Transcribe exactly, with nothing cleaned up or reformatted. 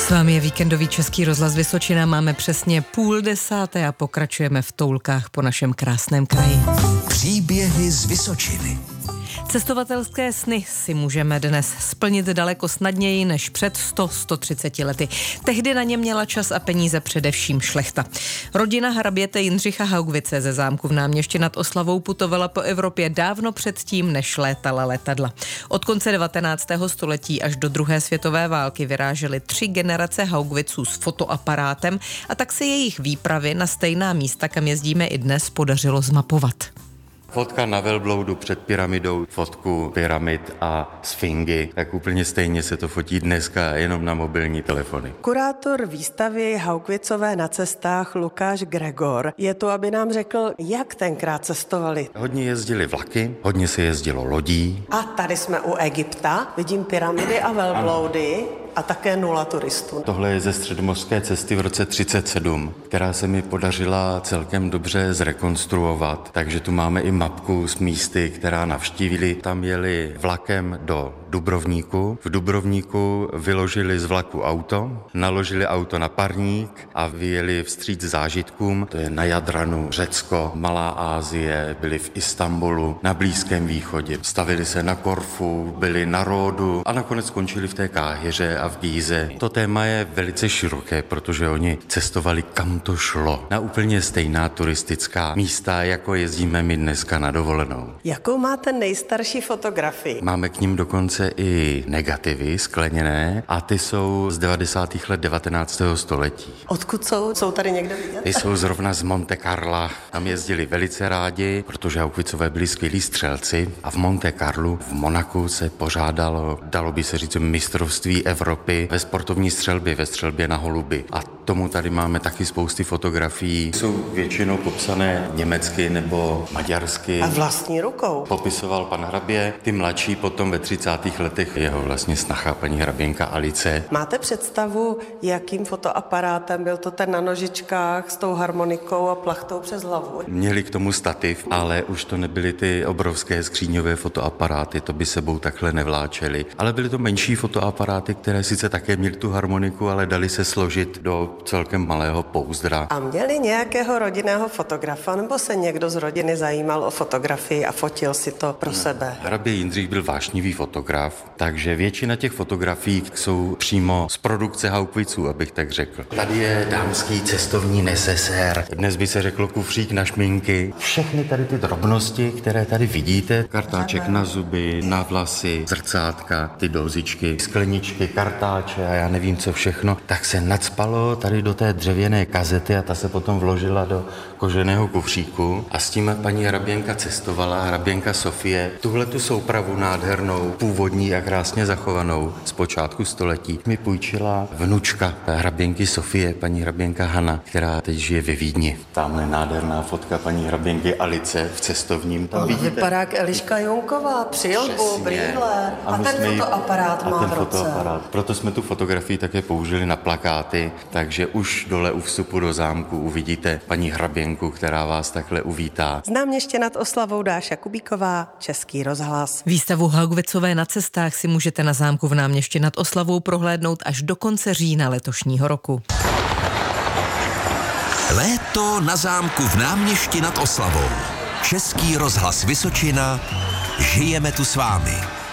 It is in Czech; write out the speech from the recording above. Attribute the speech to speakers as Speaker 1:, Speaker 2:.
Speaker 1: S vámi je víkendový Český rozhlas Vysočina, máme přesně půl desáté a pokračujeme v toulkách po našem krásném kraji.
Speaker 2: Příběhy z Vysočiny.
Speaker 1: Cestovatelské sny si můžeme dnes splnit daleko snadněji než před sto až sto třicet lety. Tehdy na ně měla čas a peníze především šlechta. Rodina hraběte Jindřicha Haugvice ze zámku v Náměšti nad Oslavou putovala po Evropě dávno předtím, než létala letadla. Od konce devatenáctého století až do druhé světové války vyrážely tři generace Haugviců s fotoaparátem a tak se jejich výpravy na stejná místa, kam jezdíme i dnes, podařilo zmapovat.
Speaker 3: Fotka na velbloudu před pyramidou, fotku pyramid a sfingy, tak úplně stejně se to fotí dneska jenom na mobilní telefony.
Speaker 4: Kurátor výstavy Haugvicové na cestách Lukáš Gregor je tu, aby nám řekl, jak tenkrát cestovali.
Speaker 3: Hodně jezdili vlaky, hodně se jezdilo lodí.
Speaker 4: A tady jsme u Egypta, vidím pyramidy a velbloudy. A také nula turistů.
Speaker 3: Tohle je ze středomořské cesty v roce třicet sedm, která se mi podařila celkem dobře zrekonstruovat. Takže tu máme i mapku s místy, která navštívili. Tam jeli vlakem do Dubrovníku. V Dubrovníku vyložili z vlaku auto, naložili auto na parník a vyjeli vstříc zážitkům. To je na Jadranu, Řecko, Malá Asie, byli v Istanbulu, na Blízkém východě. Stavili se na Korfu, byli na Ródu a nakonec skončili v té Káhiře a v Gíze. To téma je velice široké, protože oni cestovali kam to šlo. Na úplně stejná turistická místa, jako jezdíme my dneska na dovolenou.
Speaker 4: Jakou máte nejstarší fotografii?
Speaker 3: Máme k ním dokonce i negativy skleněné a ty jsou z devadesátých let devatenáctého století.
Speaker 4: Odkud jsou? Jsou tady někde vidět?
Speaker 3: Ty jsou zrovna z Monte Carla. Tam jezdili velice rádi, protože Haugvicové byli skvělí střelci a v Monte Carlu v Monaku se pořádalo, dalo by se říct, mistrovství Evropy ve sportovní střelbě, ve střelbě na holuby. A tomu tady máme taky spousty fotografií. Jsou většinou popsané německy nebo maďarsky.
Speaker 4: A vlastní rukou.
Speaker 3: Popisoval pan hrabě, ty mladší potom ve třicátých letech jeho vlastně snacha paní hraběnka Alice.
Speaker 4: Máte představu, jakým fotoaparátem byl to ten na nožičkách s tou harmonikou a plachtou přes hlavu?
Speaker 3: Měli k tomu stativ, ale už to nebyly ty obrovské skříňové fotoaparáty, to by sebou takhle nevláčely. Ale byly to menší fotoaparáty, které sice také měly tu harmoniku, ale dali se složit do celkem malého pouzdra.
Speaker 4: A měli nějakého rodinného fotografa, nebo se někdo z rodiny zajímal o fotografii a fotil si to pro ne. sebe?
Speaker 3: Hrabě Jindřich byl vášnivý fotograf, takže většina těch fotografií jsou přímo z produkce Haugviců, abych tak řekl. Tady je dámský cestovní nesesér. Dnes by se řeklo kufřík na šminky. Všechny tady ty drobnosti, které tady vidíte, kartáček na zuby, na vlasy, zrcátka, ty dozičky, skleničky, kartáče a já nevím co všechno, tak se nacpalo tady do té dřevěné kazety a ta se potom vložila do koženého kufříku a s tím paní hraběnka cestovala, hraběnka Sofie. Tuhle tu soupravu nádhernou, původní a krásně zachovanou z počátku století mi půjčila vnučka hraběnky Sofie, paní hraběnka Hana, která teď žije ve Vídni. Tamhle nádherná fotka paní hraběnky Alice v cestovním. Tam vidíte.
Speaker 4: Vypadá jak Eliška Jonková, přilbu, brýle a, a ten fotoaparát má
Speaker 3: ten
Speaker 4: v roce.
Speaker 3: Fotoaparát. Proto jsme tu fotografii také použili na plakáty, takže už dole u vstupu do zámku uvidíte paní hraběnku, která vás takhle uvítá.
Speaker 4: Z Náměště nad Oslavou Dáša Kubíková, Český rozhlas.
Speaker 1: Výstavu Haugvicové na cestách si můžete na zámku v Náměšti nad Oslavou prohlédnout až do konce října letošního roku.
Speaker 2: Léto na zámku v Náměšti nad Oslavou. Český rozhlas Vysočina. Žijeme tu s vámi.